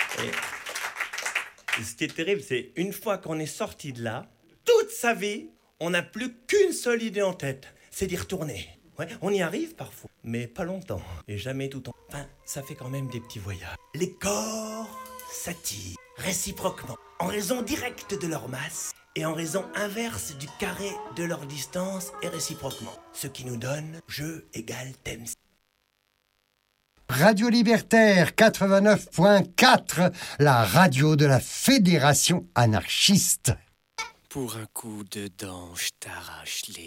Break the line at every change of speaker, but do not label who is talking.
Et ce qui est terrible, c'est une fois qu'on est sorti de là, toute sa vie, on n'a plus qu'une seule idée en tête, c'est d'y retourner. Ouais, on y arrive parfois, mais pas longtemps. Et jamais tout en... Enfin, ça fait quand même des petits voyages. Les corps s'attirent réciproquement, en raison directe de leur masse et en raison inverse du carré de leur distance et réciproquement. Ce qui nous donne jeu égale thème.
Radio Libertaire 89.4, la radio de la Fédération anarchiste.
Pour un coup de dent, je t'arrache les